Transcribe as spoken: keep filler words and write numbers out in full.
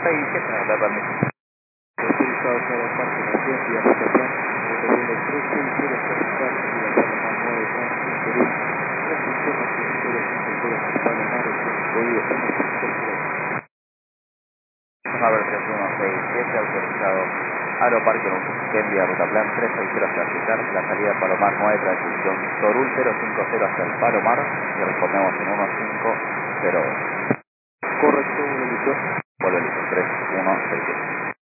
seis siete, no te permiso. Autorizado para el Parque Nación, vía Rotterdam, vuelo tres seis cero Capital, vía Panamá nueve Transit Perú, transmisión a cero cero cinco cero Palomar, código uno cinco cero. Haber tres uno seis siete, autorizado Aeroparque Neuquén, vía Rutaplan tres seis cero hacia Picar, la salida Palomar nueve, transición Torul cero cinco cero hacia el Palomar, y respondemos en uno cinco cero dos. Correcto, vuelo Litor.